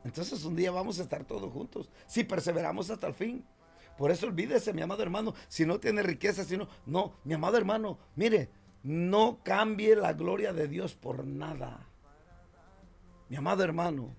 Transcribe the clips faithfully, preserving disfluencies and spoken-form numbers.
Entonces un día vamos a estar todos juntos, si perseveramos hasta el fin. Por eso olvídese, mi amado hermano, si no tiene riqueza, si no, no, mi amado hermano, mire, no cambie la gloria de Dios por nada. Mi amado hermano,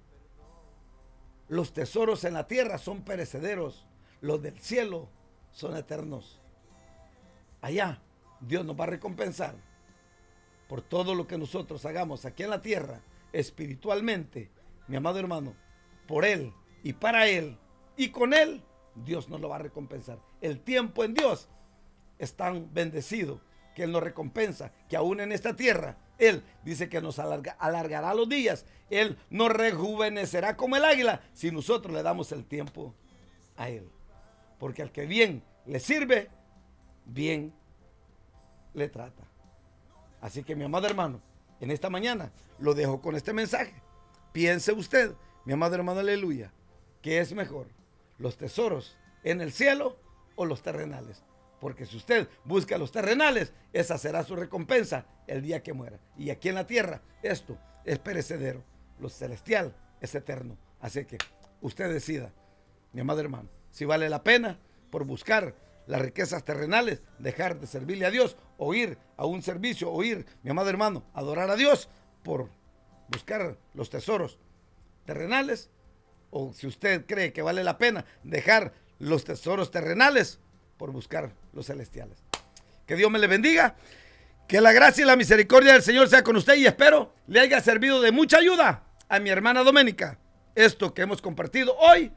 los tesoros en la tierra son perecederos, los del cielo son eternos. Allá Dios nos va a recompensar por todo lo que nosotros hagamos aquí en la tierra, espiritualmente, mi amado hermano, por Él y para Él y con Él, Dios nos lo va a recompensar. El tiempo en Dios es tan bendecido que Él nos recompensa, que aún en esta tierra, Él dice que nos alarga, alargará los días, Él nos rejuvenecerá como el águila si nosotros le damos el tiempo a Él. Porque al que bien le sirve, bien le trata. Así que mi amado hermano, en esta mañana lo dejo con este mensaje. Piense usted, mi amado hermano, aleluya, ¿qué es mejor? ¿Los tesoros en el cielo o los terrenales? Porque si usted busca los terrenales, esa será su recompensa el día que muera. Y aquí en la tierra, esto es perecedero. Lo celestial es eterno. Así que usted decida, mi amado hermano, si vale la pena por buscar las riquezas terrenales, dejar de servirle a Dios, o ir a un servicio, o ir, mi amado hermano, a adorar a Dios por buscar los tesoros terrenales, o si usted cree que vale la pena dejar los tesoros terrenales por buscar los celestiales. Que Dios me le bendiga, que la gracia y la misericordia del Señor sea con usted, y espero le haya servido de mucha ayuda a mi hermana Doménica esto que hemos compartido hoy,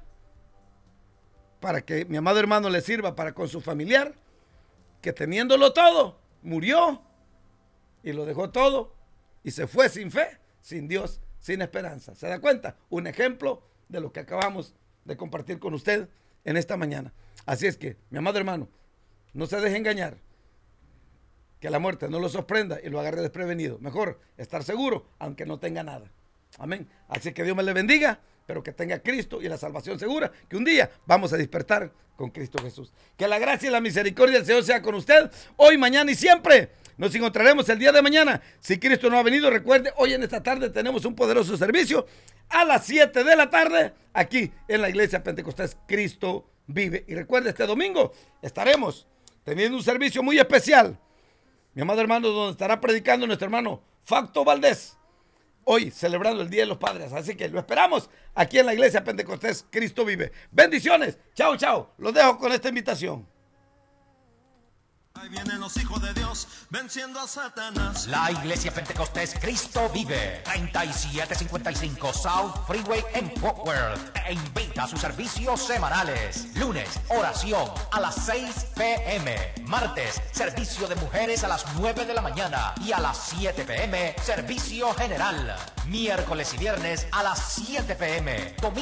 para que mi amado hermano le sirva para con su familiar, que teniéndolo todo, murió y lo dejó todo y se fue sin fe, sin Dios, sin esperanza. ¿Se da cuenta? Un ejemplo de lo que acabamos de compartir con usted en esta mañana. Así es que, mi amado hermano, no se deje engañar, que la muerte no lo sorprenda y lo agarre desprevenido. Mejor estar seguro, aunque no tenga nada. Amén. Así que Dios me le bendiga, pero que tenga Cristo y la salvación segura, que un día vamos a despertar con Cristo Jesús. Que la gracia y la misericordia del Señor sea con usted, hoy, mañana y siempre. Nos encontraremos el día de mañana. Si Cristo no ha venido, recuerde, hoy en esta tarde tenemos un poderoso servicio a las siete de la tarde, aquí en la iglesia Pentecostés Cristo Vive. Y recuerde, este domingo estaremos teniendo un servicio muy especial, mi amado hermano, donde estará predicando nuestro hermano Facto Valdés, hoy celebrando el Día de los Padres. Así que lo esperamos aquí en la iglesia Pentecostés Cristo Vive. Bendiciones. Chao, chao. Los dejo con esta invitación. Ahí vienen los hijos de Dios venciendo a Satanás. La iglesia Pentecostés Cristo Vive, treinta y siete cincuenta y cinco South Freeway en Fort Worth, te invita a sus servicios semanales. Lunes, oración a las seis p m Martes, servicio de mujeres a las nueve de la mañana. Y a las siete p m servicio general. Miércoles y viernes a las siete p m